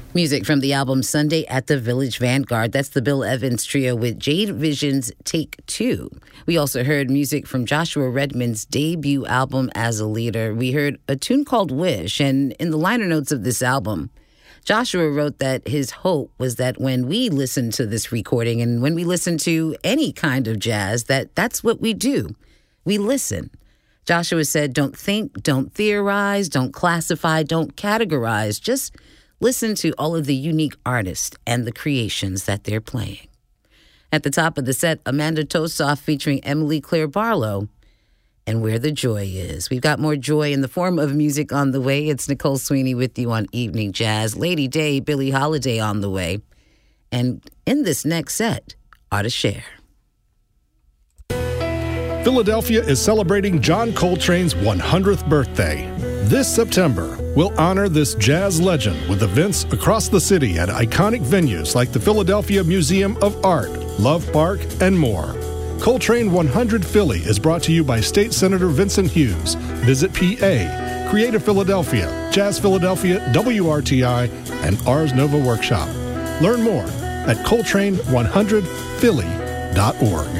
Music from the album Sunday at the Village Vanguard. That's the Bill Evans Trio with Jade Vision's Take Two. We also heard music from Joshua Redman's debut album As a Leader. We heard a tune called Wish, and in the liner notes of this album, Joshua wrote that his hope was that when we listen to this recording and when we listen to any kind of jazz, that's what we do. We listen. Joshua said, don't think, don't theorize, don't classify, don't categorize. Just listen to all of the unique artists and the creations that they're playing. At the top of the set, Amanda Tosoff featuring Emily Claire Barlow and Where the Joy Is. We've got more joy in the form of music on the way. It's Nicole Sweeney with you on Evening Jazz. Lady Day, Billie Holiday on the way. And in this next set, Artist Share. Philadelphia is celebrating John Coltrane's 100th birthday. This September, we'll honor this jazz legend with events across the city at iconic venues like the Philadelphia Museum of Art, Love Park, and more. Coltrane 100 Philly is brought to you by State Senator Vincent Hughes, Visit PA, Creative Philadelphia, Jazz Philadelphia, WRTI, and Ars Nova Workshop. Learn more at Coltrane100Philly.org.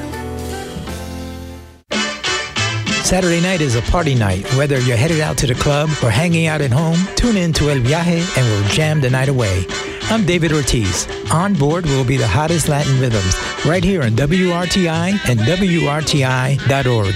Saturday night is a party night. Whether you're headed out to the club or hanging out at home, tune in to El Viaje and we'll jam the night away. I'm David Ortiz. On board will be the hottest Latin rhythms right here on WRTI and WRTI.org.